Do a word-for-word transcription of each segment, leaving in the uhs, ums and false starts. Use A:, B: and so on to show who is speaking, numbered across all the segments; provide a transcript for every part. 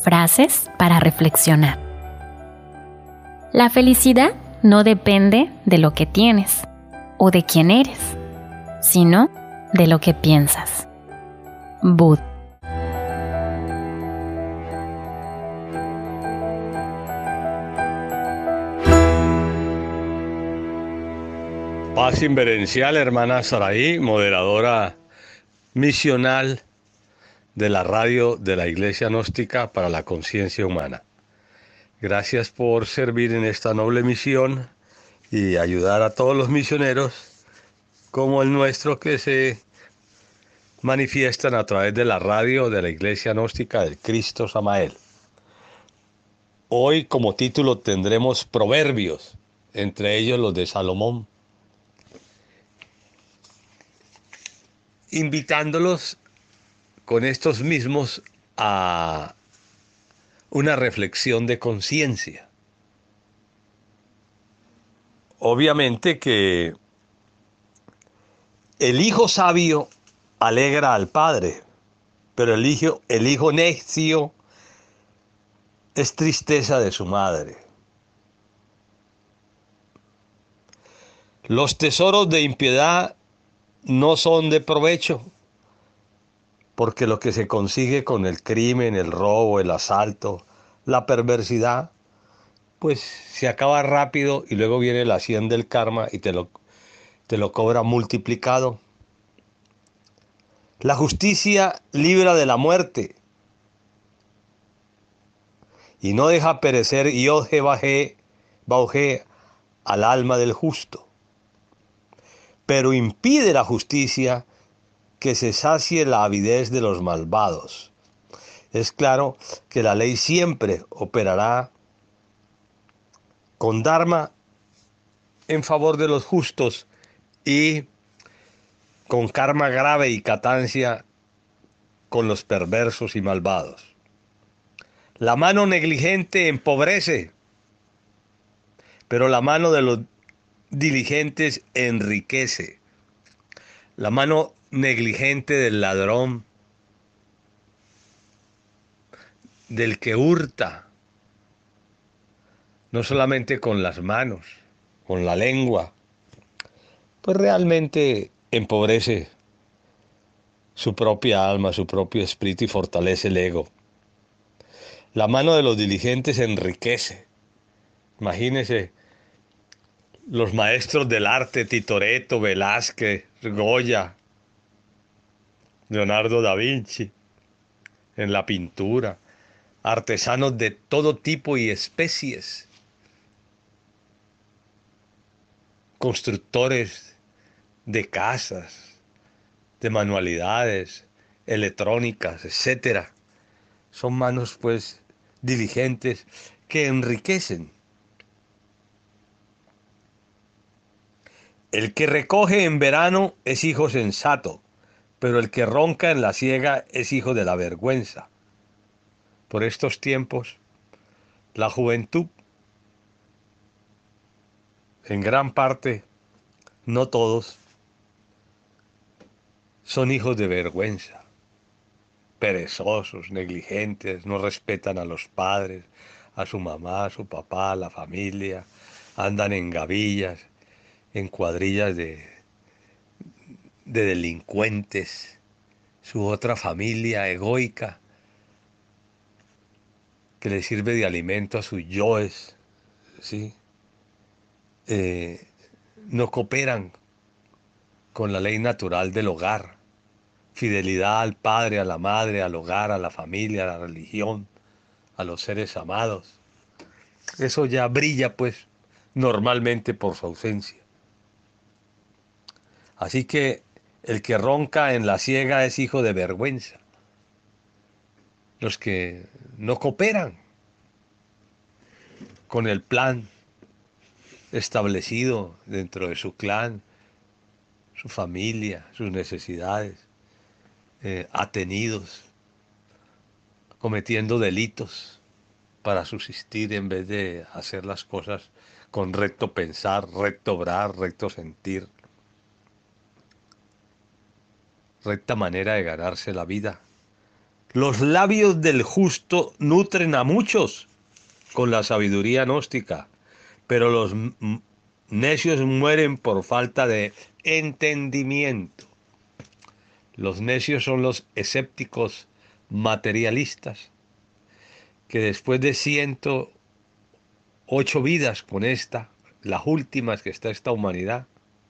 A: Frases para reflexionar. La felicidad no depende de lo que tienes o de quién eres, sino de lo que piensas. Bud.
B: Paz inverencial, hermana Saraí, moderadora misional de la radio de la Iglesia Gnóstica para la Conciencia Humana. Gracias por servir en esta noble misión y ayudar a todos los misioneros como el nuestro que se manifiestan a través de la radio de la Iglesia Gnóstica del Cristo Samael. Hoy como título tendremos proverbios, entre ellos los de Salomón, invitándolos con estos mismos a una reflexión de conciencia. Obviamente que el hijo sabio alegra al padre, pero el hijo, el hijo necio es tristeza de su madre. Los tesoros de impiedad no son de provecho, porque lo que se consigue con el crimen, el robo, el asalto, la perversidad, pues se acaba rápido y luego viene la hacienda del karma y te lo, te lo cobra multiplicado. La justicia libra de la muerte y no deja perecer Yod Bajé, Bajé al alma del justo, pero impide la justicia que se sacie la avidez de los malvados. Es claro que la ley siempre operará con dharma en favor de los justos y con karma grave y catancia con los perversos y malvados. La mano negligente empobrece, pero la mano de los diligentes enriquece. La mano negligente del ladrón, del que hurta, no solamente con las manos, con la lengua, pues realmente empobrece su propia alma, su propio espíritu y fortalece el ego. La mano de los diligentes enriquece. Imagínense los maestros del arte, Tintoretto, Velázquez, Goya, Leonardo da Vinci, en la pintura, artesanos de todo tipo y especies, constructores de casas, de manualidades, electrónicas, etcétera. Son manos pues diligentes que enriquecen. El que recoge en verano es hijo sensato, pero el que ronca en la siega es hijo de la vergüenza. Por estos tiempos, la juventud, en gran parte, no todos, son hijos de vergüenza, perezosos, negligentes, no respetan a los padres, a su mamá, a su papá, a la familia, andan en gavillas, en cuadrillas de, de delincuentes, su otra familia egoica que le sirve de alimento a sus yoes, ¿sí? Eh, no cooperan con la ley natural del hogar, fidelidad al padre, a la madre, al hogar, a la familia, a la religión, a los seres amados. Eso ya brilla pues normalmente por su ausencia. Así que el que ronca en la siega es hijo de vergüenza. Los que no cooperan con el plan establecido dentro de su clan, su familia, sus necesidades, eh, atenidos, cometiendo delitos para subsistir en vez de hacer las cosas con recto pensar, recto obrar, recto sentir, recta manera de ganarse la vida. Los labios del justo nutren a muchos con la sabiduría gnóstica, pero los necios mueren por falta de entendimiento. Los necios son los escépticos materialistas, que después de ciento ocho vidas con esta, las últimas que está esta humanidad,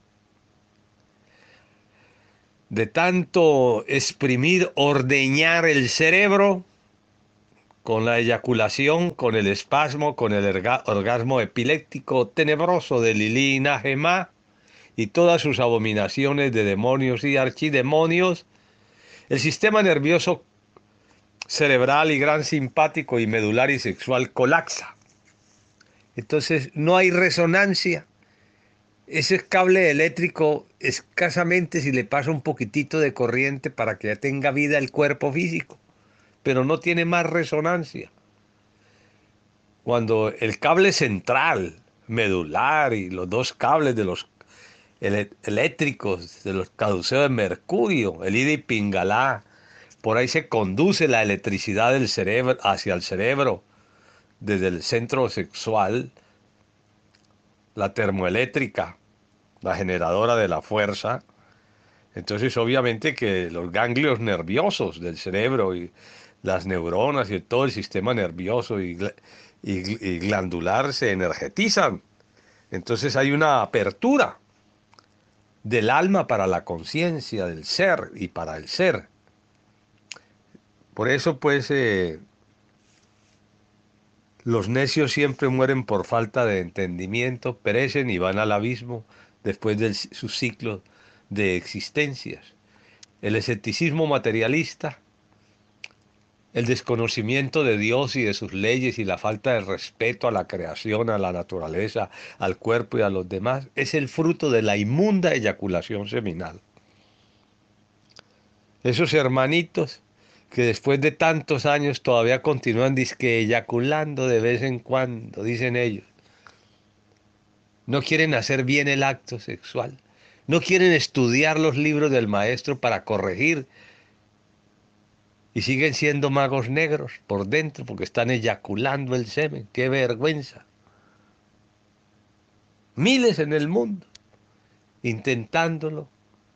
B: de tanto exprimir, ordeñar el cerebro, con la eyaculación, con el espasmo, con el orgasmo epiléptico tenebroso de Lilí y Najemá, y todas sus abominaciones de demonios y archidemonios, el sistema nervioso cerebral y gran simpático y medular y sexual colapsa. Entonces no hay resonancia. Ese cable eléctrico, escasamente si le pasa un poquitito de corriente para que tenga vida el cuerpo físico, pero no tiene más resonancia. Cuando el cable central, medular, y los dos cables de los eléctricos, de los caduceos de mercurio, el ida y pingalá, por ahí se conduce la electricidad del cerebro hacia el cerebro, desde el centro sexual, la termoeléctrica, la generadora de la fuerza. Entonces obviamente que los ganglios nerviosos del cerebro y las neuronas y todo el sistema nervioso y, y, y glandular se energetizan. Entonces hay una apertura del alma para la conciencia del ser y para el ser. Por eso pues eh, los necios siempre mueren por falta de entendimiento, perecen y van al abismo después de sus ciclos de existencias. El escepticismo materialista, el desconocimiento de Dios y de sus leyes y la falta de respeto a la creación, a la naturaleza, al cuerpo y a los demás, es el fruto de la inmunda eyaculación seminal. Esos hermanitos que después de tantos años todavía continúan disque eyaculando de vez en cuando, dicen ellos. No quieren hacer bien el acto sexual. No quieren estudiar los libros del maestro para corregir. Y siguen siendo magos negros por dentro porque están eyaculando el semen. ¡Qué vergüenza! Miles en el mundo intentándolo.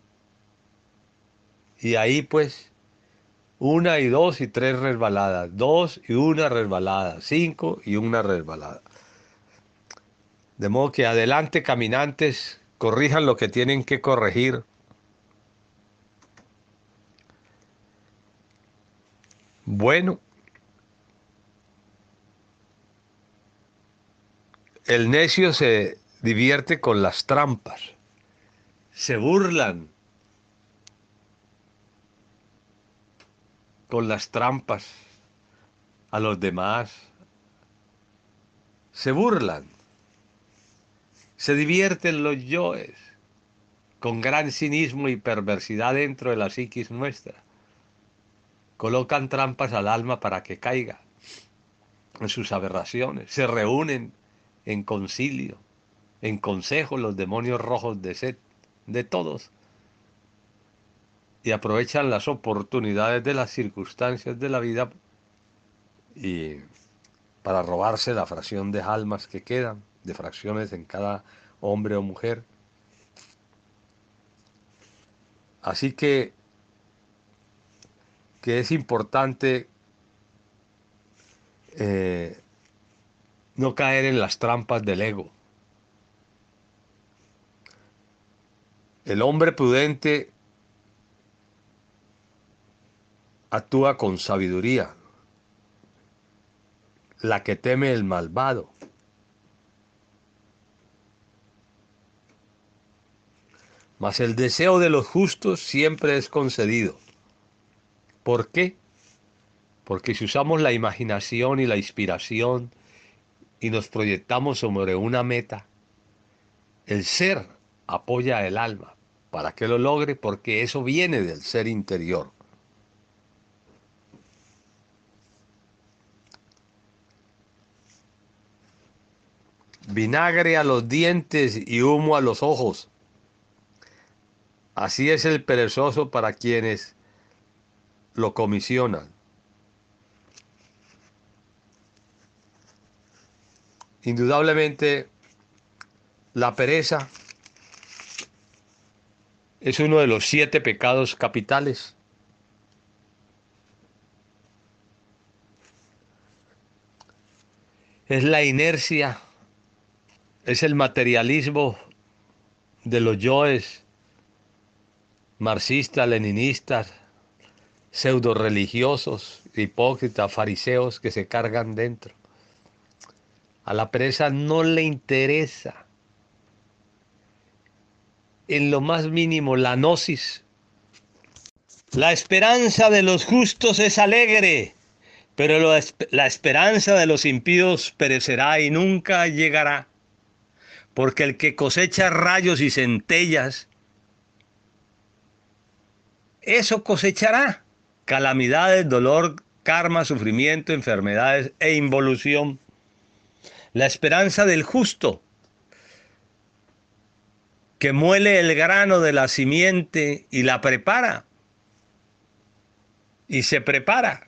B: Y ahí pues una y dos y tres resbaladas. Dos y una resbalada. Cinco y una resbalada. De modo que adelante, caminantes, corrijan lo que tienen que corregir. Bueno, el necio se divierte con las trampas, se burlan con las trampas a los demás, se burlan, se divierten los yoes con gran cinismo y perversidad dentro de la psiquis nuestra. Colocan trampas al alma para que caiga en sus aberraciones. Se reúnen en concilio, en consejo los demonios rojos de Set, de todos, y aprovechan las oportunidades de las circunstancias de la vida y para robarse la fracción de almas que quedan, de fracciones en cada hombre o mujer. Así que que es importante eh, no caer en las trampas del ego. El hombre prudente actúa con sabiduría, la que teme el malvado. Mas el deseo de los justos siempre es concedido. ¿Por qué? Porque si usamos la imaginación y la inspiración y nos proyectamos sobre una meta, el ser apoya el alma. ¿Para que lo logre? Porque eso viene del ser interior. Vinagre a los dientes y humo a los ojos. Así es el perezoso para quienes lo comisionan. indudablemente la pereza es uno de los siete pecados capitales. Es la inercia, es el materialismo de los yoes marxistas, leninistas, pseudo religiosos, hipócritas, fariseos que se cargan dentro. A la pereza no le interesa en lo más mínimo la gnosis. La esperanza de los justos es alegre, pero lo, la esperanza de los impíos perecerá y nunca llegará. Porque el que cosecha rayos y centellas, eso cosechará. Calamidades, dolor, karma, sufrimiento, enfermedades e involución. La esperanza del justo, que muele el grano de la simiente y la prepara. Y se prepara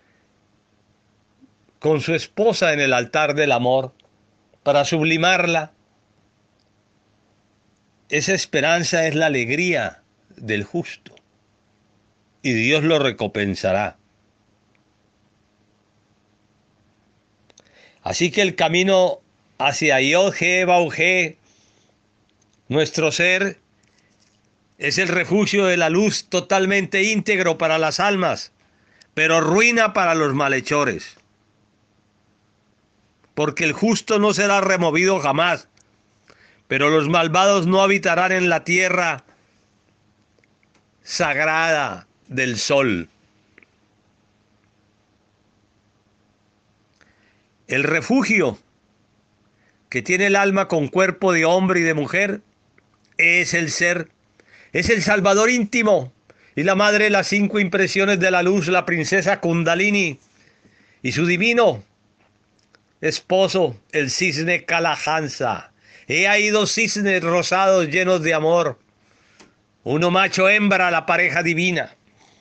B: con su esposa en el altar del amor para sublimarla. Esa esperanza es la alegría del justo y Dios lo recompensará. Así que el camino hacia Yod-He Vau-He, nuestro ser, es el refugio de la luz totalmente íntegro para las almas, pero ruina para los malhechores. Porque el justo no será removido jamás, pero los malvados no habitarán en la tierra sagrada del sol. El refugio que tiene el alma con cuerpo de hombre y de mujer es el ser, es el Salvador íntimo y la madre de las cinco impresiones de la luz, la princesa Kundalini, y su divino esposo, el cisne Kalahansa. He ahí dos cisnes rosados llenos de amor, uno macho hembra, la pareja divina.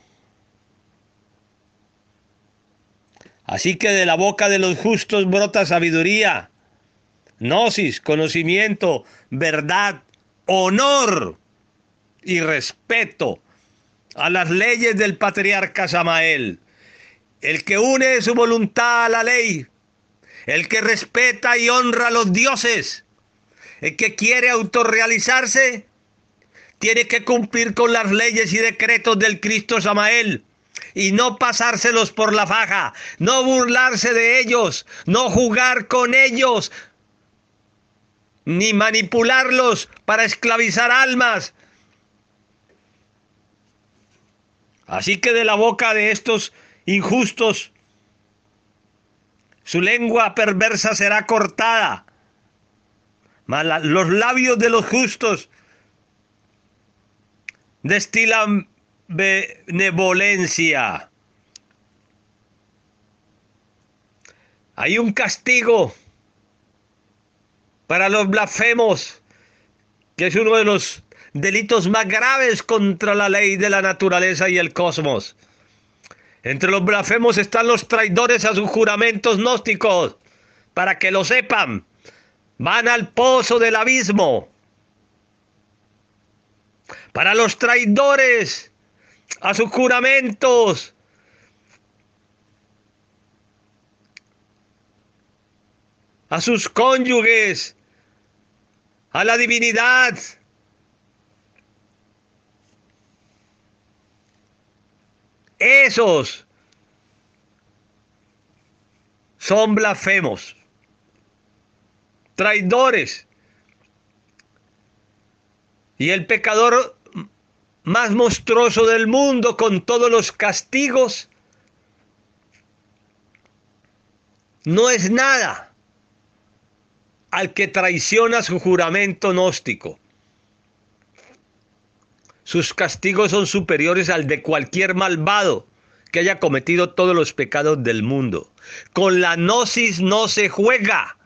B: Así que de la boca de los justos brota sabiduría, gnosis, conocimiento, verdad, honor y respeto a las leyes del patriarca Samael. El que une su voluntad a la ley, el que respeta y honra a los dioses, el que quiere autorrealizarse, tiene que cumplir con las leyes y decretos del Cristo Samael y no pasárselos por la faja, no burlarse de ellos, no jugar con ellos, ni manipularlos para esclavizar almas. Así que de la boca de estos injustos, su lengua perversa será cortada, mas la, los labios de los justos destilan benevolencia. Hay un castigo para los blasfemos, que es uno de los delitos más graves contra la ley de la naturaleza y el cosmos. Entre los blasfemos están los traidores a sus juramentos gnósticos. Para que lo sepan, van al pozo del abismo. Para los traidores a sus juramentos, a sus cónyuges, a la divinidad, esos son blasfemos, traidores. Y el pecador más monstruoso del mundo, con todos los castigos, no es nada al que traiciona su juramento gnóstico. Sus castigos son superiores al de cualquier malvado que haya cometido todos los pecados del mundo. Con la gnosis no se juega.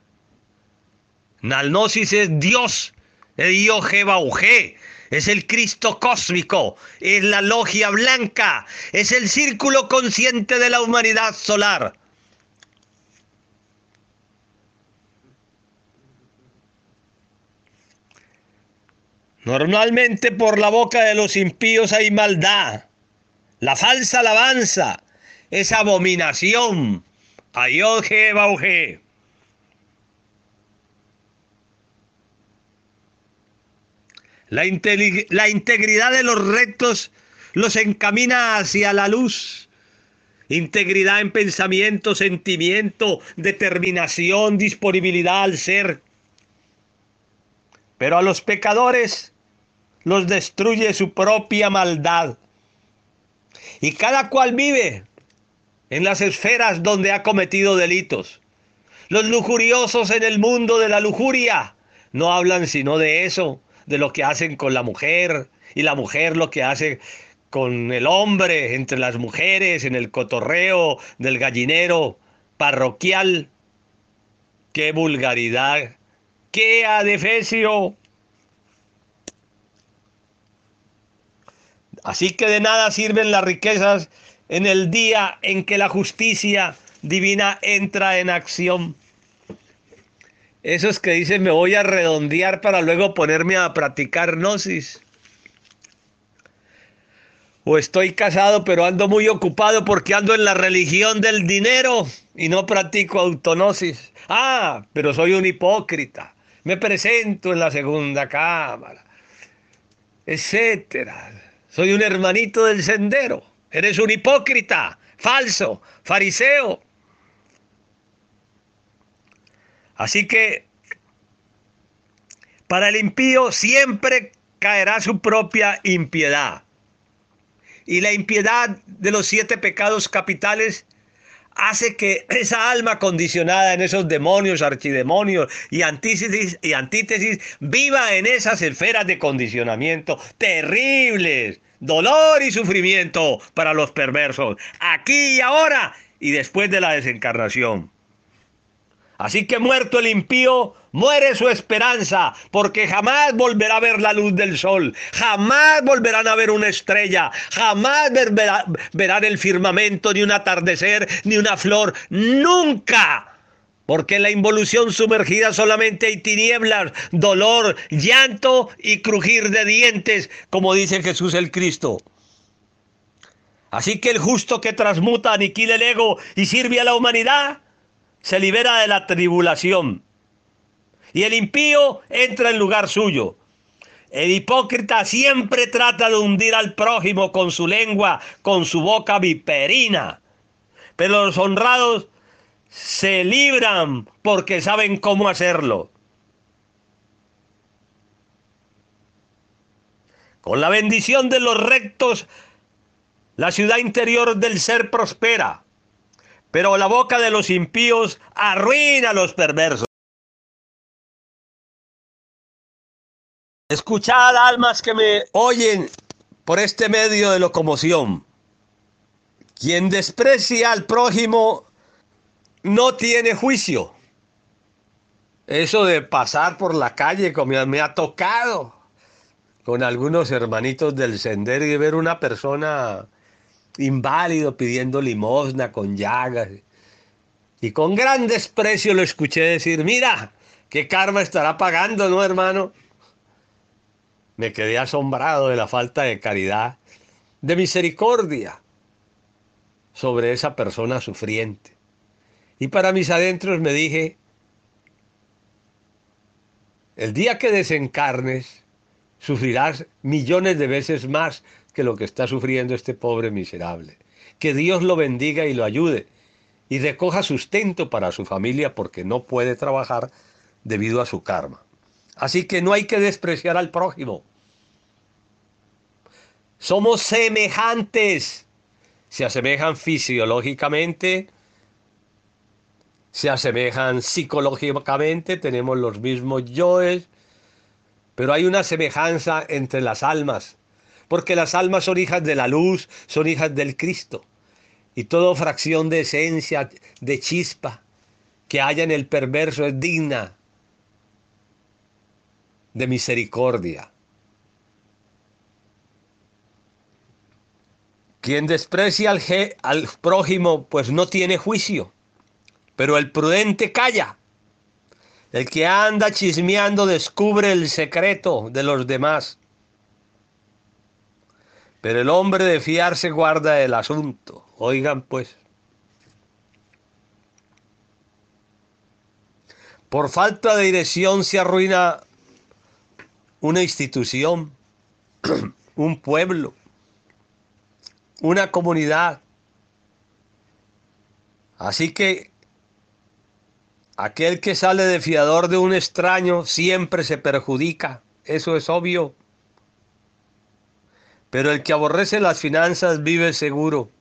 B: La gnosis es Dios, el Yod-He Vau-He, es el Cristo cósmico, es la logia blanca, es el círculo consciente de la humanidad solar. Normalmente por la boca de los impíos hay maldad. La falsa alabanza es abominación a Yod He Vav He. La, la integridad de los rectos los encamina hacia la luz. Integridad en pensamiento, sentimiento, determinación, disponibilidad al ser. Pero a los pecadores los destruye su propia maldad. Y cada cual vive en las esferas donde ha cometido delitos. Los lujuriosos en el mundo de la lujuria no hablan sino de eso, de lo que hacen con la mujer, y la mujer lo que hace con el hombre, entre las mujeres, en el cotorreo del gallinero parroquial. ¡Qué vulgaridad! ¡Qué adefesio! Así que de nada sirven las riquezas en el día en que la justicia divina entra en acción. Esos que dicen me voy a redondear para luego ponerme a practicar gnosis. O estoy casado pero ando muy ocupado porque ando en la religión del dinero y no practico autognosis. Ah, pero soy un hipócrita. Me presento en la segunda cámara, etcétera. Soy un hermanito del sendero. Eres un hipócrita, falso, fariseo. Así que para el impío siempre caerá su propia impiedad. Y la impiedad de los siete pecados capitales hace que esa alma condicionada en esos demonios, archidemonios y antítesis, y antítesis viva en esas esferas de condicionamiento terribles, dolor y sufrimiento para los perversos, aquí y ahora y después de la desencarnación. Así que muerto el impío, muere su esperanza, porque jamás volverá a ver la luz del sol, jamás volverán a ver una estrella, jamás verá, verán el firmamento, ni un atardecer, ni una flor, nunca. Porque en la involución sumergida solamente hay tinieblas, dolor, llanto y crujir de dientes, como dice Jesús el Cristo. Así que el justo que transmuta, aniquila el ego y sirve a la humanidad, se libera de la tribulación. Y el impío entra en lugar suyo. El hipócrita siempre trata de hundir al prójimo con su lengua, con su boca viperina. Pero los honrados se libran porque saben cómo hacerlo. Con la bendición de los rectos, la ciudad interior del ser prospera. Pero la boca de los impíos arruina a los perversos. Escuchad, almas que me oyen por este medio de locomoción. Quien desprecia al prójimo no tiene juicio. Eso de pasar por la calle, como me ha tocado con algunos hermanitos del sendero y ver una persona inválido pidiendo limosna con llagas, y con gran desprecio lo escuché decir: mira, qué karma estará pagando, ¿no, hermano? Me quedé asombrado de la falta de caridad, de misericordia sobre esa persona sufriente. Y para mis adentros me dije: el día que desencarnes sufrirás millones de veces más que lo que está sufriendo este pobre miserable. Que Dios lo bendiga y lo ayude y recoja sustento para su familia, porque no puede trabajar debido a su karma. Así que no hay que despreciar al prójimo. Somos semejantes. Se asemejan fisiológicamente, se asemejan psicológicamente, tenemos los mismos yoes, pero hay una semejanza entre las almas. Porque las almas son hijas de la luz, son hijas del Cristo. Y toda fracción de esencia, de chispa, que haya en el perverso es digna de misericordia. Quien desprecia al, je, al prójimo, pues no tiene juicio. Pero el prudente calla. El que anda chismeando descubre el secreto de los demás. pero el hombre de fiarse guarda el asunto. Oigan pues, por falta de dirección se arruina una institución, un pueblo, una comunidad. Así que aquel que sale de fiador de un extraño siempre se perjudica, eso es obvio. Pero el que aborrece las finanzas vive seguro.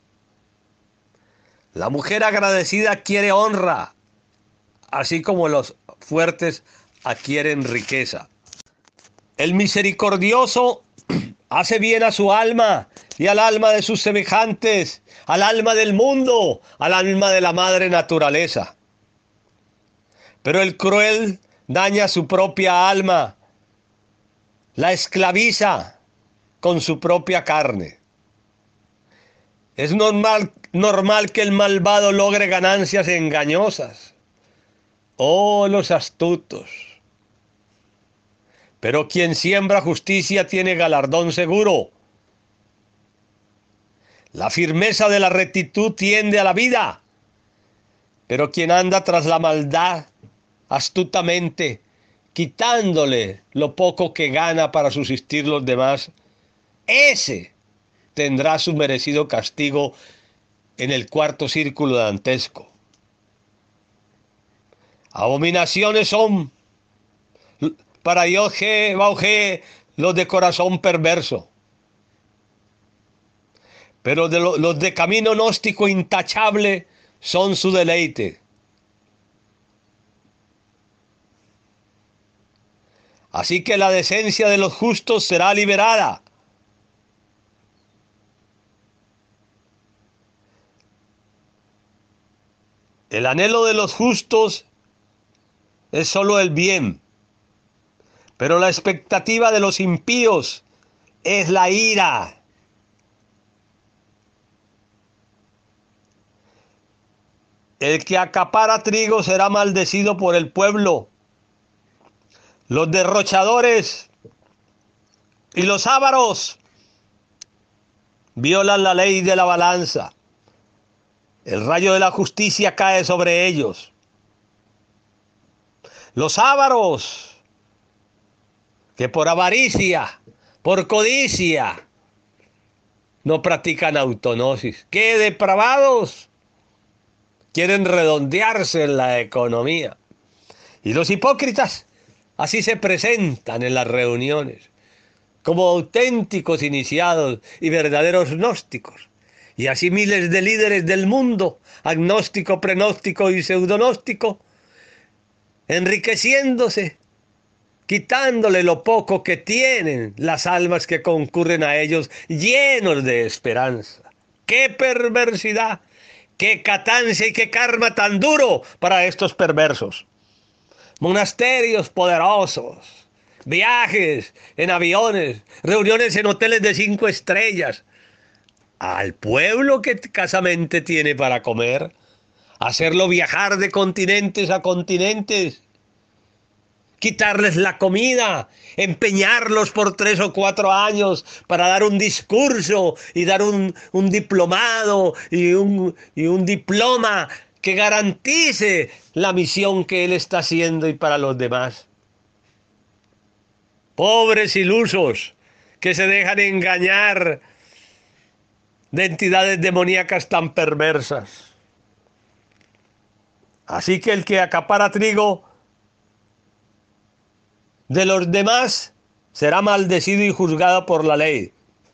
B: La mujer agradecida quiere honra, así como los fuertes adquieren riqueza. El misericordioso hace bien a su alma y al alma de sus semejantes, al alma del mundo, al alma de la madre naturaleza. Pero el cruel daña su propia alma, la esclaviza con su propia carne. Es normal, normal que el malvado logre ganancias engañosas. Oh, los astutos. Pero quien siembra justicia tiene galardón seguro. La firmeza de la rectitud tiende a la vida, pero quien anda tras la maldad astutamente, quitándole lo poco que gana para subsistir los demás, ese tendrá su merecido castigo en el cuarto círculo dantesco. Abominaciones son para Dios Jehová los de corazón perverso, pero de lo, los de camino gnóstico intachable son su deleite. Así que la decencia de los justos será liberada. El anhelo de los justos es solo el bien, pero la expectativa de los impíos es la ira. El que acapara trigo será maldecido por el pueblo. Los derrochadores y los ávaros violan la ley de la balanza. El rayo de la justicia cae sobre ellos. Los ávaros, que por avaricia, por codicia, no practican autonosis. ¡Qué depravados! Quieren redondearse en la economía. Y los hipócritas así se presentan en las reuniones, como auténticos iniciados y verdaderos gnósticos. Y así miles de líderes del mundo, agnóstico, prenóstico y pseudonóstico, enriqueciéndose, quitándole lo poco que tienen las almas que concurren a ellos llenos de esperanza. ¡Qué perversidad! ¡Qué catancia y qué karma tan duro para estos perversos! Monasterios poderosos, viajes en aviones, reuniones en hoteles de cinco estrellas. Al pueblo que escasamente tiene para comer, hacerlo viajar de continentes a continentes, quitarles la comida, empeñarlos por tres o cuatro años para dar un discurso y dar un, un diplomado y un, y un diploma que garantice la misión que él está haciendo y para los demás. Pobres ilusos que se dejan engañar de entidades demoníacas tan perversas. Así que el que acapara trigo de los demás será maldecido y juzgado por la ley.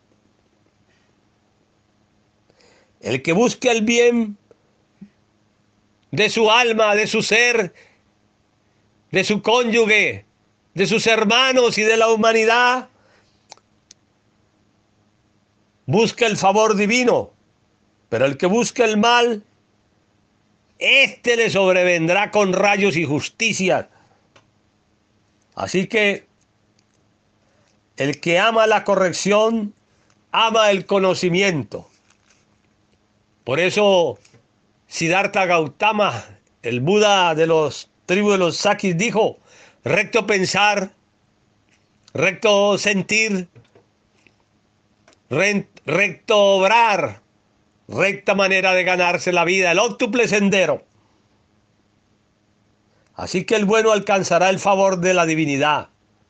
B: El que busque el bien de su alma, de su ser, de su cónyuge, de sus hermanos y de la humanidad, busca el favor divino, pero el que busca el mal, éste le sobrevendrá con rayos y justicia. Así que el que ama la corrección, ama el conocimiento. Por eso Siddhartha Gautama, el Buda de los tribus de los Sakis, dijo: recto pensar, recto sentir, recto obrar, recta manera de ganarse la vida, el óctuple sendero. Así que el bueno alcanzará el favor de la divinidad.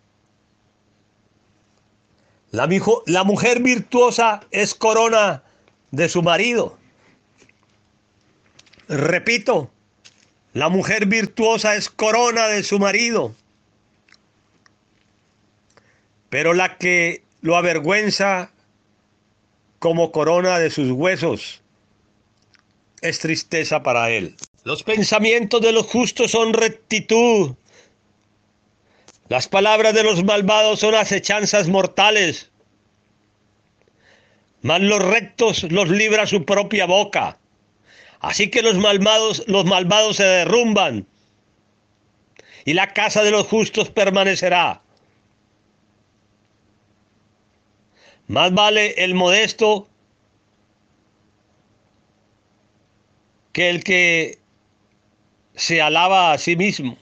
B: La, la mujer virtuosa es corona de su marido. Repito, la mujer virtuosa es corona de su marido. Pero la que lo avergüenza como corona de sus huesos es tristeza para él. Los pensamientos de los justos son rectitud. Las palabras de los malvados son acechanzas mortales. Mas los rectos los libra su propia boca. Así que los malvados, los malvados se derrumban, y la casa de los justos permanecerá. Más vale el modesto que el que se alaba a sí mismo.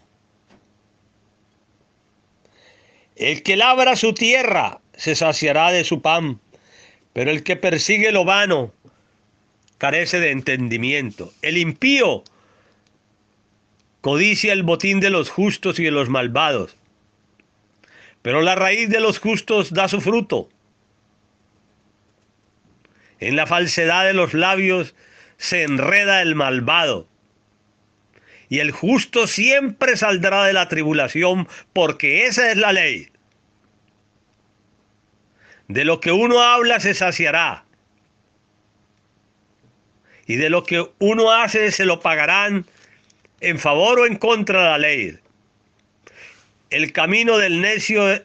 B: El que labra su tierra se saciará de su pan, pero el que persigue lo vano carece de entendimiento. El impío codicia el botín de los justos y de los malvados, pero la raíz de los justos da su fruto. En la falsedad de los labios se enreda el malvado, y el justo siempre saldrá de la tribulación, porque esa es la ley. De lo que uno habla se saciará, y de lo que uno hace se lo pagarán en favor o en contra de la ley. El camino del necio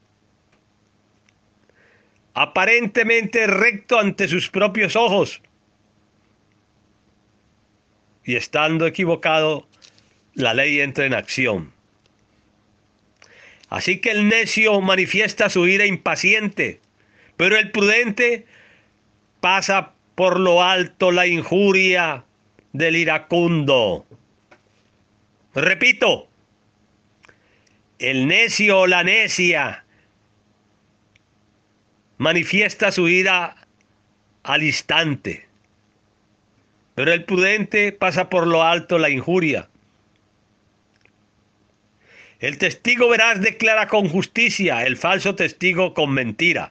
B: aparentemente recto ante sus propios ojos, y estando equivocado, la ley entra en acción. Así que el necio manifiesta su ira impaciente, pero el prudente pasa por lo alto la injuria del iracundo. Repito, el necio o la necia manifiesta su ira al instante, pero el prudente pasa por lo alto la injuria. El testigo veraz declara con justicia, el falso testigo con mentira.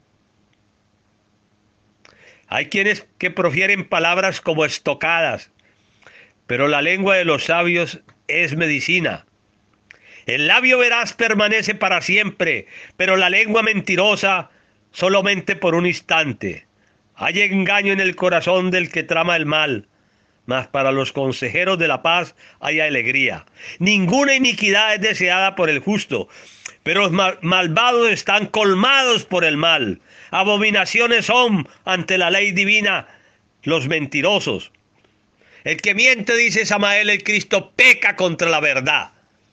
B: Hay quienes que profieren palabras como estocadas, pero la lengua de los sabios es medicina. El labio veraz permanece para siempre, pero la lengua mentirosa solamente por un instante. Hay engaño en el corazón del que trama el mal, mas para los consejeros de la paz hay alegría. Ninguna iniquidad es deseada por el justo, pero los mal malvados están colmados por el mal. Abominaciones son ante la ley divina los mentirosos. El que miente, dice Samael el Cristo, peca contra la verdad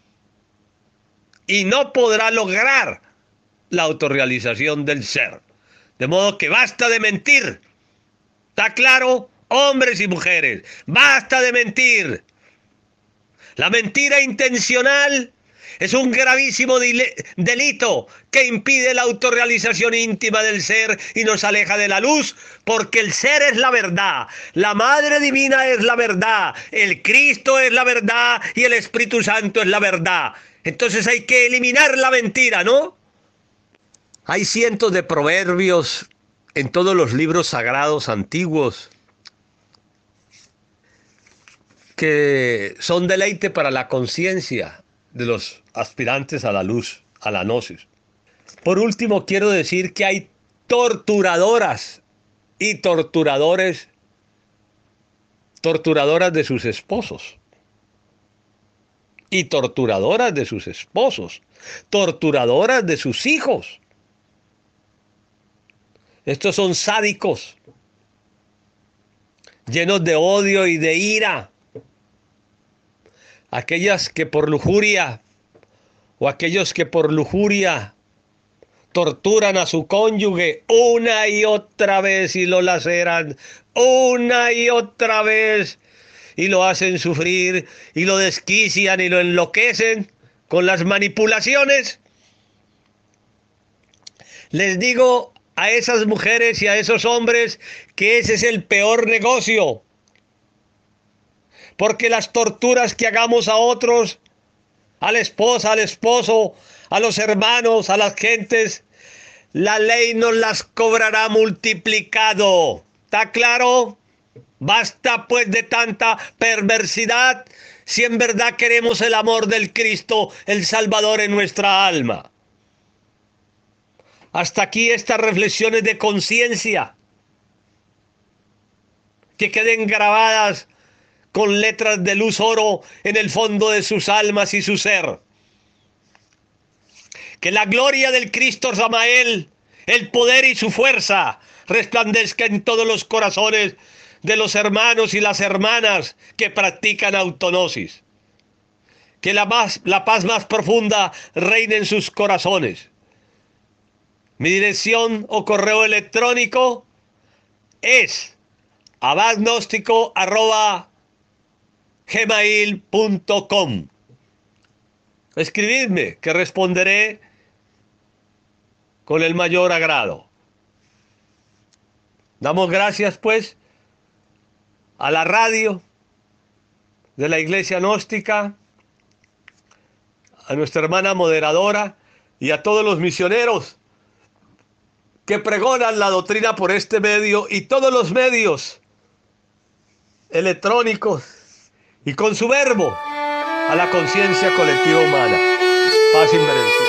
B: y no podrá lograr la autorrealización del ser. De modo que basta de mentir. ¿Está claro? Hombres y mujeres, basta de mentir. La mentira intencional es un gravísimo delito que impide la autorrealización íntima del ser y nos aleja de la luz, porque el ser es la verdad, la Madre Divina es la verdad, el Cristo es la verdad y el Espíritu Santo es la verdad. Entonces hay que eliminar la mentira, ¿no? Hay cientos de proverbios en todos los libros sagrados antiguos que son deleite para la conciencia de los aspirantes a la luz, a la gnosis. Por último, quiero decir que hay torturadoras y torturadores, torturadoras de sus esposos, y torturadoras de sus esposos, torturadoras de sus hijos. Estos son sádicos, llenos de odio y de ira. Aquellas que por lujuria o aquellos que por lujuria torturan a su cónyuge una y otra vez y lo laceran una y otra vez y lo hacen sufrir y lo desquician y lo enloquecen con las manipulaciones. Les digo a esas mujeres y a esos hombres que ese es el peor negocio. Porque las torturas que hagamos a otros, a la esposa, al esposo, a los hermanos, a las gentes, la ley nos las cobrará multiplicado. ¿Está claro? Basta pues de tanta perversidad si en verdad queremos el amor del Cristo, el Salvador en nuestra alma. Hasta aquí estas reflexiones de conciencia, que queden grabadas con letras de luz oro en el fondo de sus almas y su ser. Que la gloria del Cristo Samael, el poder y su fuerza resplandezca en todos los corazones de los hermanos y las hermanas que practican autonosis. Que la, más, la paz más profunda reine en sus corazones. Mi dirección o correo electrónico es abadgnóstico arroba gmail punto com. Escribidme, que responderé con el mayor agrado. Damos gracias, pues, a la radio de la Iglesia Gnóstica, a nuestra hermana moderadora y a todos los misioneros que pregonan la doctrina por este medio y todos los medios electrónicos y con su verbo a la conciencia colectiva humana. Paz inmerencia.